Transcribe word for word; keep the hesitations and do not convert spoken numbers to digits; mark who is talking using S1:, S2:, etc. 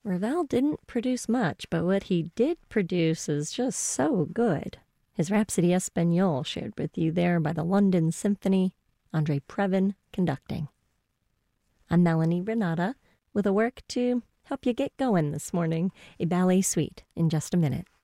S1: Ravel didn't produce much, but what he did produce is just so good. His Rhapsody Espagnole, shared with you there by the London Symphony, Andre Previn conducting. I'm Melanie Renata with a work to help you get going this morning, a ballet suite in just a minute.